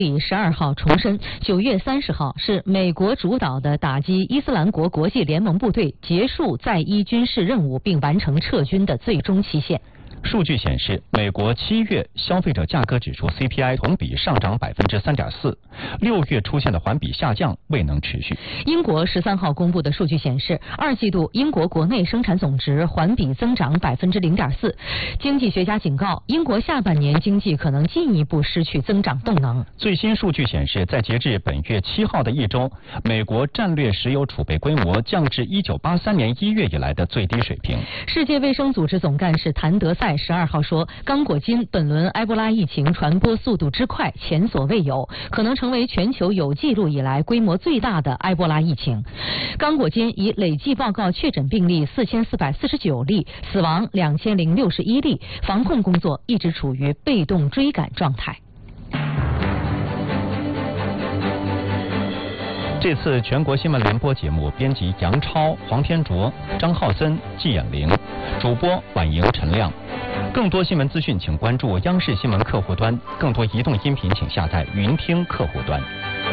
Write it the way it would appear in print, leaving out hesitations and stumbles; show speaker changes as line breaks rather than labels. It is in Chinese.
12号重申，9月30号是美国主导的打击伊斯兰国国际联盟部队结束在伊军事任务并完成撤军的最终期限。
数据显示，美国7月消费者价格指数 CPI 同比上涨3.4%，6月出现的环比下降未能持续。
英国13号公布的数据显示，2季度英国国内生产总值环比增长0.4%。经济学家警告，英国下半年经济可能进一步失去增长动能。
最新数据显示，在截至本月7号的一周，美国战略石油储备规模降至1983年1月以来的最低水平。
世界卫生组织总干事谭德赛12号说，刚果金本轮埃博拉疫情传播速度之快前所未有，可能成为全球有记录以来规模最大的埃博拉疫情。刚果金已累计报告确诊病例4449例，死亡2061例，防控工作一直处于被动追赶状态。
这次全国新闻联播节目编辑杨超、黄天卓、张浩森、季衍玲，主播婉莹、陈亮。更多新闻资讯请关注央视新闻客户端，更多移动音频请下载云听客户端。